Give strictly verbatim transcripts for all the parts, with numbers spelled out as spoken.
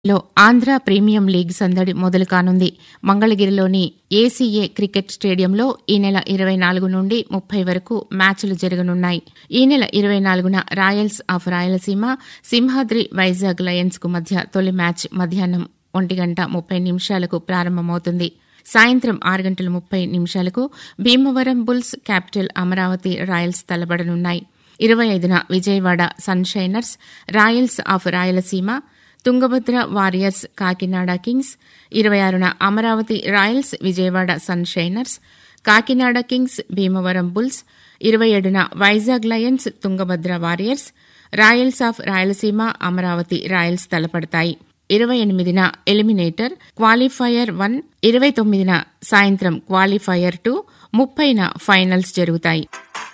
లో Andhra premium league సందడి మొదలు కానుంది. మంగళగిరిలోని ఏసీఏ క్రికెట్ స్టేడియంలో ఈ నెల ఇరవై నాలుగు నుండి ముప్పై వరకు మ్యాచ్లు జరగనున్నాయి. ఈ నెల ఇరవై నాలుగున Royals of Rayalaseema, Simhadri Vizag Lions కు మధ్య తొలి మ్యాచ్ మధ్యాహ్నం ఒంటి గంట ముప్పై నిమిషాలకు ప్రారంభమవుతుంది. సాయంత్రం ఆరు గంటల ముప్పై నిమిషాలకు Bhimavaram bulls, capital Amaravati Royals తలపడనున్నాయి. ఇరవై ఐదున Vijayawada Sunshiners, Royals of Rayalaseema, Tungabhadra warriors, Kakinada Kings. ఇరవై ఆరున Amaravati Royals, Vijayawada Sunshiners, Kakinada Kings, Bhimavaram bulls. ఇరవై ఏడున Vizag Lions, Tungabhadra warriors, Royals of Rayalaseema, Amaravati Royals తలపడతాయి. ఇరవై ఎనిమిదిన ఎలిమినేటర్ క్వాలిఫైయర్ వన్, ఇరవై తొమ్మిదిన సాయంత్రం క్వాలిఫైయర్ టూ, ముప్పైన ఫైనల్స్ జరుగుతాయి.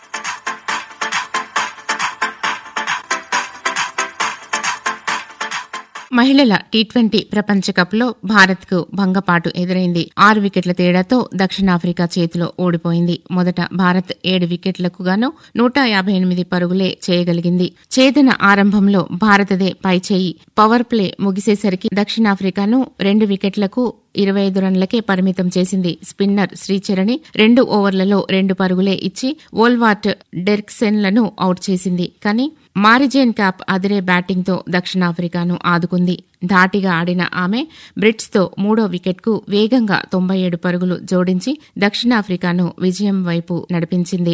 మహిళల టీ ట్వంటీ ప్రపంచకప్లో భారత్కు భంగపాటు ఎదురైంది. ఆరు వికెట్ల తేడాతో దక్షిణాఫ్రికా చేతిలో ఓడిపోయింది. మొదట భారత్ ఏడు వికెట్లకు గాను నూట యాభై ఎనిమిది పరుగులే చేయగలిగింది. ఛేదన ఆరంభంలో భారతదే పైచేయి. పవర్ ప్లే ముగిసేసరికి దక్షిణాఫ్రికాను రెండు వికెట్లకు ఇరవై ఐదు రన్లకే పరిమితం చేసింది. స్పిన్నర్ శ్రీచరణి రెండు ఓవర్లలో రెండు పరుగులే ఇచ్చి వోల్వార్ట్, డెర్క్సెన్లను అవుట్ చేసింది. కానీ మారిజేన్ క్యాప్ అదిరే బ్యాటింగ్తో దక్షిణాఫ్రికాను ఆదుకుంది. ధాటిగా ఆడిన ఆమె బ్రిట్స్తో మూడో వికెట్కు వేగంగా తొంభై ఏడు పరుగులు జోడించి దక్షిణాఫ్రికాను విజయం వైపు నడిపించింది.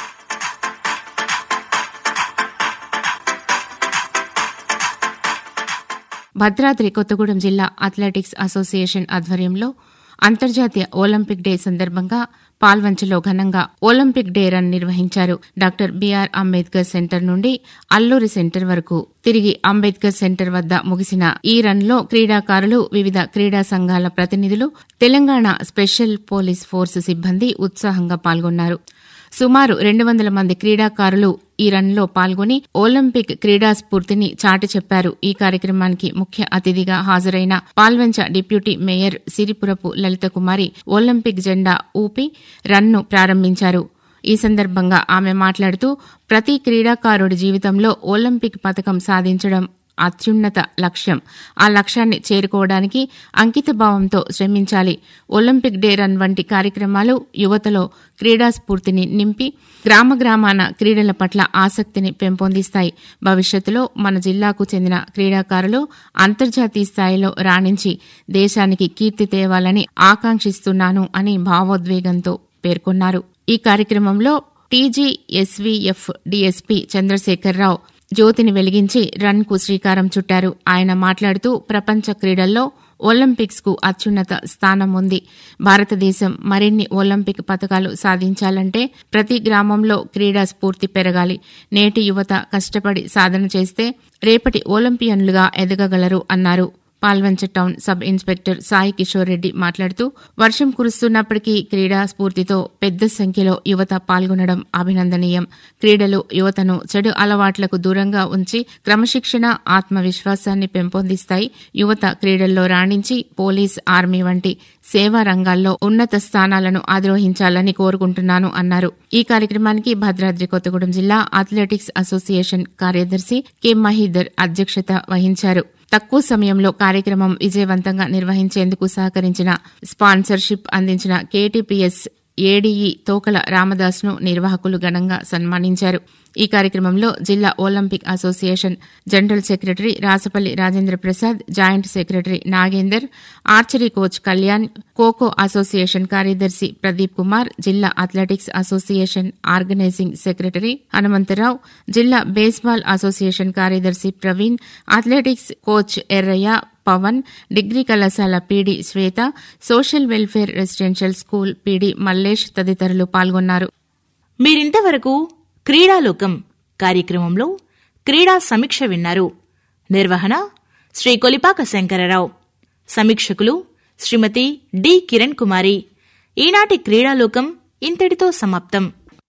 భద్రాద్రి కొత్తగూడెం జిల్లా అథ్లెటిక్స్ అసోసియేషన్ ఆధ్వర్యంలో అంతర్జాతీయ ఒలింపిక్ డే సందర్భంగా పాల్వంచలో ఘనంగా ఒలింపిక్ డే రన్ నిర్వహించారు. డాక్టర్ బీఆర్ అంబేద్కర్ సెంటర్ నుండి అల్లూరి సెంటర్ వరకు తిరిగి అంబేద్కర్ సెంటర్ వద్ద ముగిసిన ఈ రన్లో క్రీడాకారులు, వివిధ క్రీడా సంఘాల ప్రతినిధులు, తెలంగాణ స్పెషల్ పోలీస్ ఫోర్స్ సిబ్బంది ఉత్సాహంగా పాల్గొన్నారు. సుమారు రెండు వందల మంది క్రీడాకారులు ఈ రన్లో పాల్గొని ఒలింపిక్ క్రీడా స్ఫూర్తిని చాటి చెప్పారు. ఈ కార్యక్రమానికి ముఖ్య అతిథిగా హాజరైన Palvancha deputy mayor Siripurapu Lalitha Kumari Olympic జెండా ఊపి రన్ను ప్రారంభించారు. ఈ సందర్భంగా ఆమె మాట్లాడుతూ ప్రతి క్రీడాకారుడి జీవితంలో ఒలింపిక్ పతకం సాధించడం అత్యున్నత లక్ష్యం. ఆ లక్ష్యాన్ని చేరుకోవడానికి అంకితభావంతో శ్రమించాలి. ఒలింపిక్ డే రన్ వంటి కార్యక్రమాలు యువతలో క్రీడా స్ఫూర్తిని నింపి గ్రామ గ్రామాన క్రీడల పట్ల ఆసక్తిని పెంపొందిస్తాయి. భవిష్యత్తులో మన జిల్లాకు చెందిన క్రీడాకారులు అంతర్జాతీయ స్థాయిలో రాణించి దేశానికి కీర్తి తేవాలని ఆకాంక్షిస్తున్నాను అని భావోద్వేగంతో పేర్కొన్నారు. ఈ కార్యక్రమంలో టీజీఎస్వీఎఫ్ డీఎస్పీ చంద్రశేఖరరావు జ్యోతిని వెలిగించి రన్ కు శ్రీకారం చుట్టారు. ఆయన మాట్లాడుతూ ప్రపంచ క్రీడల్లో ఒలింపిక్స్ కు అత్యున్నత స్థానం ఉంది. భారతదేశం మరిన్ని ఒలింపిక్ పతకాలు సాధించాలంటే ప్రతి గ్రామంలో క్రీడా స్ఫూర్తి పెరగాలి. నేటి యువత కష్టపడి సాధన చేస్తే రేపటి ఒలింపియన్లుగా ఎదగగలరు అన్నారు. Palvancha town sub inspector Sai Kishore Reddy మాట్లాడుతూ వర్షం కురుస్తున్నప్పటికీ క్రీడా స్ఫూర్తితో పెద్ద సంఖ్యలో యువత పాల్గొనడం అభినందనీయం. క్రీడలు యువతను చెడు అలవాట్లకు దూరంగా ఉంచి క్రమశిక్షణ, ఆత్మవిశ్వాసాన్ని పెంపొందిస్తాయి. యువత క్రీడల్లో రాణించి పోలీస్, ఆర్మీ వంటి సేవా రంగాల్లో ఉన్నత స్థానాలను అధిరోహించాలని కోరుకుంటున్నాను అన్నారు. ఈ కార్యక్రమానికి భద్రాద్రి కొత్తగూడెం జిల్లా అథ్లెటిక్స్ అసోసియేషన్ కార్యదర్శి కె మహీధర్ అధ్యక్షత వహించారు. తక్కువ సమయంలో కార్యక్రమం విజయవంతంగా నిర్వహించేందుకు సహకరించిన, స్పాన్సర్షిప్ అందించిన కేటీపీఎస్ ఏడీఈ తోకల రామదాస్ను నిర్వాహకులు ఘనంగా సన్మానించారు. ఈ కార్యక్రమంలో జిల్లా Olympic association general secretary Rasapalli Rajendra Prasad, joint secretary Nagender, archery coach Kalyan, kho kho association కార్యదర్శి ప్రదీప్ కుమార్, జిల్లా athletics association organising secretary Hanumantharao, జిల్లా బేస్బాల్ అసోసియేషన్ కార్యదర్శి Praveen, athletics coach Errayya, Pawan, degree కళాశాల పీడీ శ్వేత, social welfare residential school PD Mallesh తదితరులు పాల్గొన్నారు. మీరింతవరకు క్రీడాలోకం కార్యక్రమంలో క్రీడా సమీక్ష విన్నారు. నిర్వహణ శ్రీ కొలిపాక శంకరరావు. సమీక్షకులు శ్రీమతి డి కిరణ్ కుమారి. ఈనాటి క్రీడాలోకం ఇంతటితో సమాప్తం.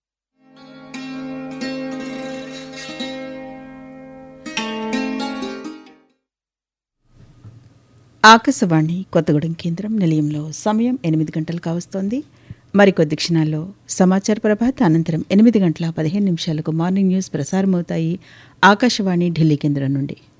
ఆకాశవాణి కొత్తగూడెం కేంద్రం నిలయంలో సమయం ఎనిమిది గంటలు కావస్తోంది. మరికొద్ది క్షణాల్లో సమాచార ప్రభాత్ అనంతరం ఎనిమిది గంటల పదిహేను నిమిషాలకు మార్నింగ్ న్యూస్ ప్రసారమవుతాయి ఆకాశవాణి ఢిల్లీ కేంద్రం నుండి.